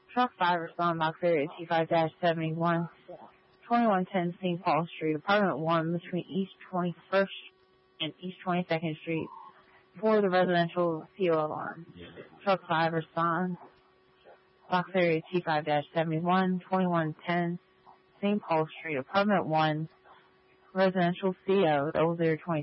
Truck 5 respond box area T5-71, 2110 St. Paul Street, apartment 1 between East 21st and East 22nd Street for the residential CO alarm. Truck 5 respond box area T5-71, 2110 St. Paul Street, apartment 1, residential CO 0020.